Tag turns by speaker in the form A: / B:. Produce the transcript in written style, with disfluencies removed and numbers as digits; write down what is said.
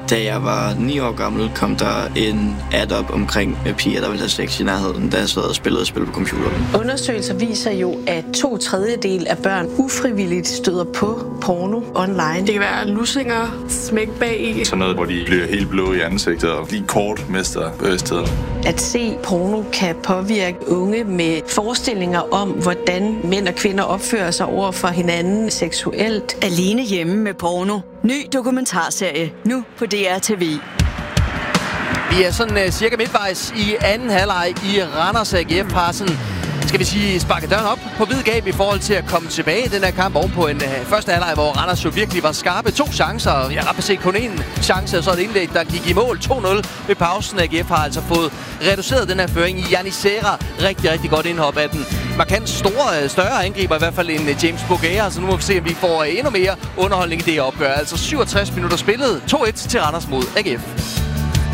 A: Da jeg var 9 år gammel, kom der en ad op omkring piger, der ville have sex i nærheden, da jeg sad og spillede spil på computeren.
B: Undersøgelser viser jo, at 2/3 af børn ufrivilligt støder på porno online.
C: Det kan være lussinger, smæk bag i.
D: Sådan noget, hvor de bliver helt blå i ansigtet og lige kort mister bevidstheden.
B: At se porno kan påvirke unge med forestillinger om, hvordan mænd og kvinder opfører sig over for hinanden seksuelt.
E: Alene hjemme med porno. Ny dokumentarserie nu på DR TV.
F: Vi er sådan cirka midtvejs i anden halvleg i Randers. AGF har sådan, skal vi sige, sparket døren op på vid gab i forhold til at komme tilbage i den her kamp ovenpå en første halvleg, hvor Randers jo virkelig var skarpe. 2 chancer, og jeg har set kun én chance, og så et indlæg, der gik i mål 2-0 ved pausen. AGF har altså fået reduceret den her føring. Janis Serra, rigtig godt indhop af den markant større angriber, i hvert fald en James Bogaer. Så nu må vi se, om vi får endnu mere underholdning i det opgør. Altså 67 minutter spillet, 2-1 til Randers mod AGF.